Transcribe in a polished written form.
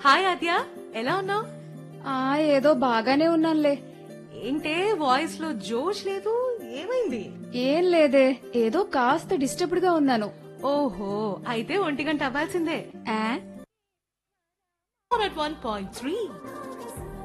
Hi ఆద్య, ఎలా ఉన్నావు? ఆ ఏదో బాగానే ఉన్నానులే. ఏంటే వాయిస్ లో జోష్ లేదు, ఏమైంది? ఏం లేదే, ఏదో కాస్త డిస్టర్బ్డ్ గా ఉన్నాను. ఓహో, అయితే 1 గంట అవ్వాల్సిందే. ఆ? 1.3